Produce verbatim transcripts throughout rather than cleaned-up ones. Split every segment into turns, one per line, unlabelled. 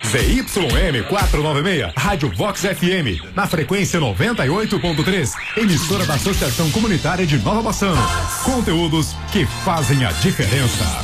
Z Y M quatrocentos e noventa e seis, Rádio Vox F M, na frequência noventa e oito ponto três, emissora da Associação Comunitária de Nova Bassano. Conteúdos que fazem a diferença.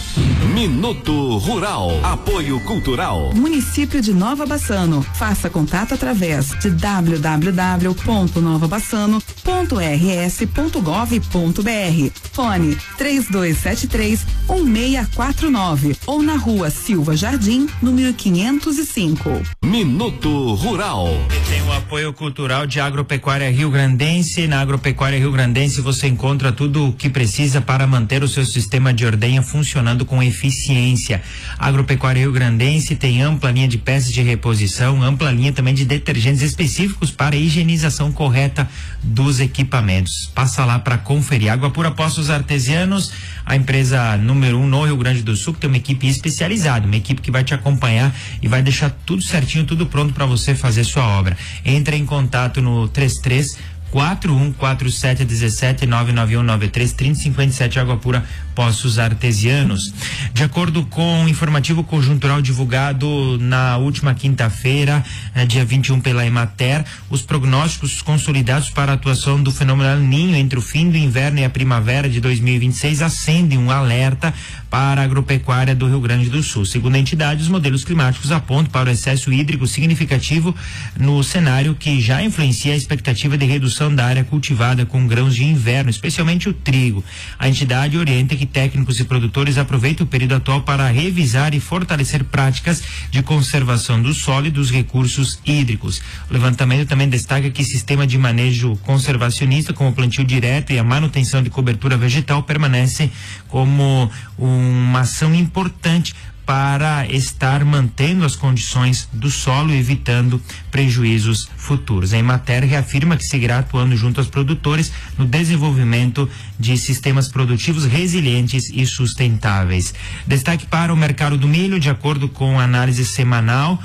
Minuto Rural, apoio cultural.
Município de Nova Bassano. Faça contato através de w w w ponto nova bassano ponto r s ponto gov ponto b r. Fone três dois sete três um seis quatro nove ou na rua Silva Jardim, número quinhentos e cinco.
Minuto Rural.
Tem o apoio cultural de Agropecuária Rio Grandense. Na Agropecuária Rio Grandense você encontra tudo o que precisa para manter o seu sistema de ordenha funcionando com eficiência. A Agropecuária Rio Grandense tem ampla linha de peças de reposição, ampla linha também de detergentes específicos para a higienização correta dos equipamentos. Passa lá para conferir. Água Pura Poços Artesianos, a empresa número um no Rio Grande do Sul, que tem uma equipe especializada, uma equipe que vai te acompanhar e vai deixar tudo certinho, tudo pronto para você fazer sua obra. Entre em contato no três três quatro um quatro sete um sete nove nove um nove três trinta cinquenta e sete. Água Pura Poços Artesianos. De acordo com o informativo conjuntural divulgado na última quinta-feira, eh, dia vinte e um pela Emater, os prognósticos consolidados para a atuação do fenômeno El Niño entre o fim do inverno e a primavera de dois mil e vinte e seis acendem um alerta para a agropecuária do Rio Grande do Sul. Segundo a entidade, os modelos climáticos apontam para o excesso hídrico significativo no cenário que já influencia a expectativa de redução da área cultivada com grãos de inverno, especialmente o trigo. A entidade orienta que técnicos e produtores aproveitem o período atual para revisar e fortalecer práticas de conservação do solo e dos recursos hídricos. O levantamento também destaca que sistema de manejo conservacionista, como o plantio direto e a manutenção de cobertura vegetal, permanece como uma ação importante para estar mantendo as condições do solo e evitando prejuízos futuros. A Emater reafirma que seguirá atuando junto aos produtores no desenvolvimento de sistemas produtivos resilientes e sustentáveis. Destaque para o mercado do milho. De acordo com a análise semanal,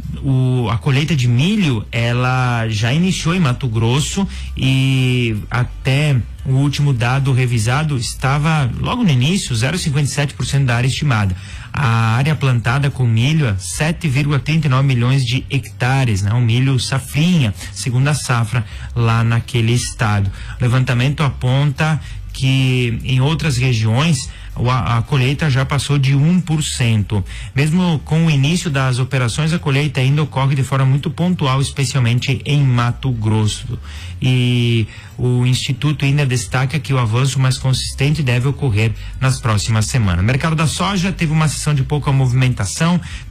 O, a colheita de milho ela já iniciou em Mato Grosso e até o último dado revisado estava logo no início zero vírgula cinquenta e sete por cento da área estimada. A área plantada com milho é sete vírgula trinta e nove milhões de hectares, né? Um milho safrinha, segunda safra lá naquele estado. O levantamento aponta que em outras regiões A, a colheita já passou de um por cento. Mesmo com o início das operações, a colheita ainda ocorre de forma muito pontual, especialmente em Mato Grosso. E o Instituto ainda destaca que o avanço mais consistente deve ocorrer nas próximas semanas. O mercado da soja teve uma sessão de pouca movimentação.